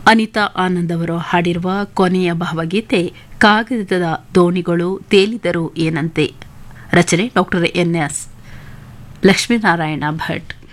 ಅನಿತಾ ಆನಂದ್ ಅವರು ಹಾಡಿರುವ ಕೊನೆಯ ಭಾವಗೀತೆ ಕಾಗದದ ದೋಣಿಗಳು ತೇಲಿದರು ಏನಂತೆ. ರಚನೆ ಡಾ ಎನ್ ಎಸ್ ಲಕ್ಷ್ಮೀನಾರಾಯಣ ಭಟ್.